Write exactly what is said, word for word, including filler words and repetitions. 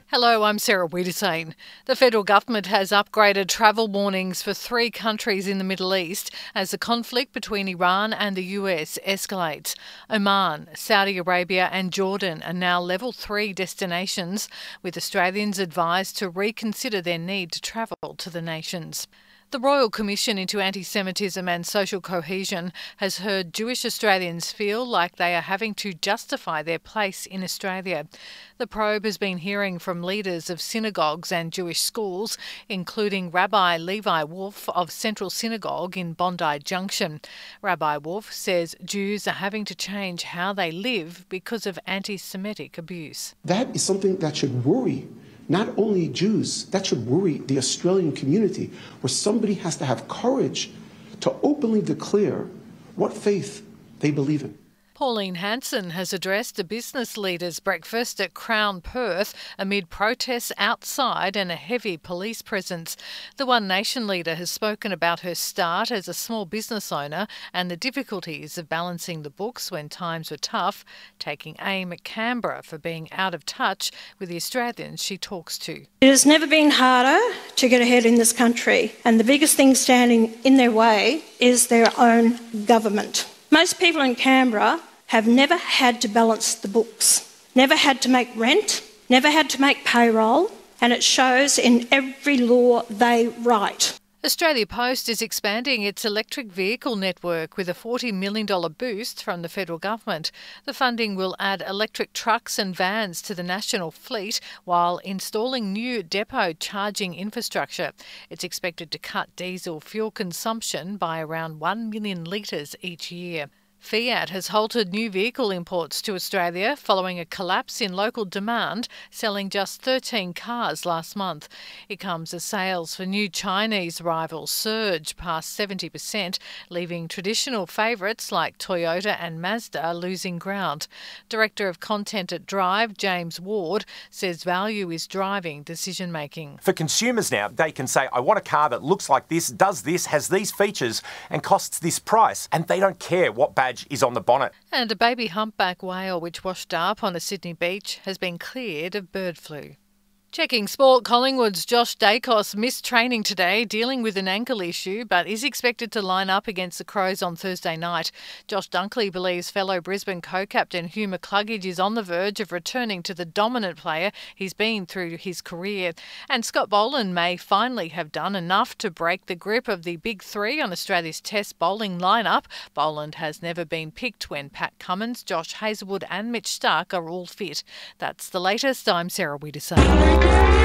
Hello, I'm Sarah Wiedersane. The federal government has upgraded travel warnings for three countries in the Middle East as the conflict between Iran and the U S escalates. Oman, Saudi Arabia and Jordan are now level three destinations, with Australians advised to reconsider their need to travel to the nations. The Royal Commission into Anti-Semitism and Social Cohesion has heard Jewish Australians feel like they are having to justify their place in Australia. The probe has been hearing from leaders of synagogues and Jewish schools, including Rabbi Levi Wolf of Central Synagogue in Bondi Junction. Rabbi Wolf says Jews are having to change how they live because of anti-Semitic abuse. That is something that should worry not only Jews, that should worry the Australian community, where somebody has to have courage to openly declare what faith they believe in. Pauline Hanson has addressed a business leaders' breakfast at Crown Perth amid protests outside and a heavy police presence. The One Nation leader has spoken about her start as a small business owner and the difficulties of balancing the books when times were tough, taking aim at Canberra for being out of touch with the Australians she talks to. It has never been harder to get ahead in this country, and the biggest thing standing in their way is their own government. Most people in Canberra have never had to balance the books, never had to make rent, never had to make payroll, and it shows in every law they write. Australia Post is expanding its electric vehicle network with a forty million dollars boost from the federal government. The funding will add electric trucks and vans to the national fleet while installing new depot charging infrastructure. It's expected to cut diesel fuel consumption by around one million litres each year. Fiat has halted new vehicle imports to Australia following a collapse in local demand, selling just thirteen cars last month. It comes as sales for new Chinese rivals surge past seventy percent, leaving traditional favourites like Toyota and Mazda losing ground. Director of Content at Drive, James Ward, says value is driving decision-making. For consumers now, they can say, I want a car that looks like this, does this, has these features and costs this price, and they don't care what badge is on the bonnet. And a baby humpback whale which washed up on a Sydney beach has been cleared of bird flu. Checking sport, Collingwood's Josh Dacos missed training today, dealing with an ankle issue, but is expected to line up against the Crows on Thursday night. Josh Dunkley believes fellow Brisbane co-captain Hugh McCluggage is on the verge of returning to the dominant player he's been through his career. And Scott Boland may finally have done enough to break the grip of the big three on Australia's Test bowling lineup. Boland has never been picked when Pat Cummins, Josh Hazlewood and Mitch Starc are all fit. That's the latest. I'm Sarah Wiedersane.